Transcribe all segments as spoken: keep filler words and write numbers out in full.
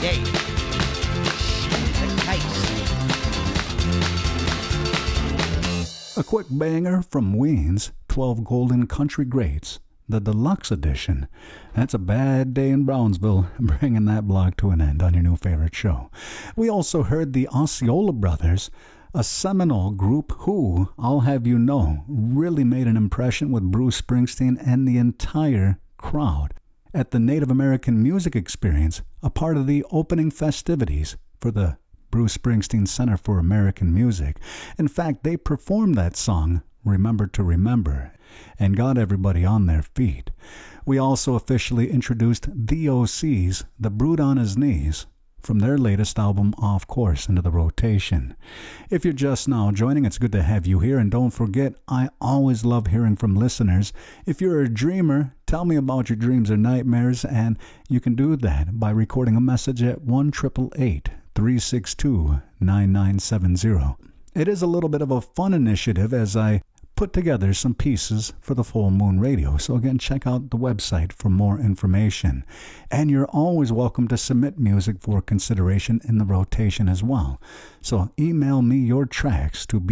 day. She's a case. A quick banger from Ween's twelve Golden Country Greats, the deluxe edition. That's a bad day in Brownsville, bringing that block to an end on your new favorite show. We also heard the Osceola Brothers, a seminal group who, I'll have you know, really made an impression with Bruce Springsteen and the entire crowd at the Native American Music Experience, a part of the opening festivities for the Bruce Springsteen Center for American Music. In fact, they performed that song, Remember to Remember, and got everybody on their feet. We also officially introduced the O C's The Brood on His Knees from their latest album, Off Course, into the rotation. If you're just now joining, it's good to have you here, and don't forget, I always love hearing from listeners. If you're a dreamer, tell me about your dreams or nightmares, and you can do that by recording a message at one eight eight eight, three six two, nine nine seven zero. It is a little bit of a fun initiative as I put together some pieces for the Full Moon Radio. So again, check out the website for more information. And you're always welcome to submit music for consideration in the rotation as well. So email me your tracks to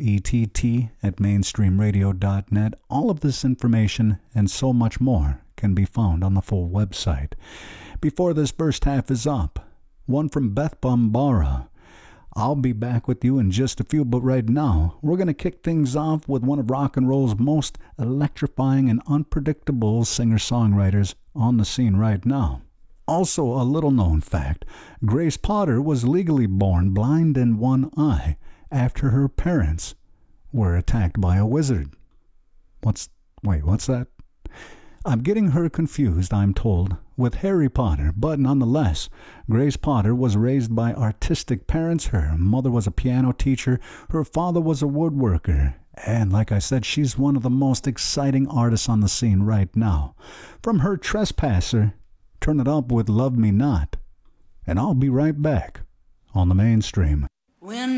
brett at mainstream radio dot net. All of this information and so much more can be found on the full website. Before this first half is up, one from Beth Bombara. I'll be back with you in just a few, but right now, we're going to kick things off with one of rock and roll's most electrifying and unpredictable singer-songwriters on the scene right now. Also, a little-known fact, Grace Potter was legally born blind in one eye after her parents were attacked by a wizard. What's, wait, what's that? I'm getting her confused, I'm told, with Harry Potter, but nonetheless, Grace Potter was raised by artistic parents. Her mother was a piano teacher, her father was a woodworker, and like I said, she's one of the most exciting artists on the scene right now. From her Trespasser, turn it up with Love Me Not, and I'll be right back on the Mainstream. When